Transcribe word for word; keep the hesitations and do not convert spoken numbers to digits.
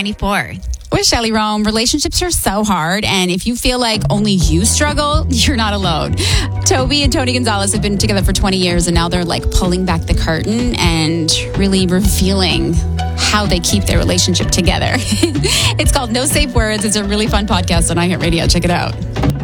twenty-four. With Shelley Rome, relationships are so hard, and if you feel like only you struggle, you're not alone. Toby and Tony Gonzalez have been together for twenty years, and now they're like pulling back the curtain and really revealing how they keep their relationship together. It's called No Safe Words. It's a really fun podcast on iHeartRadio. Check it out.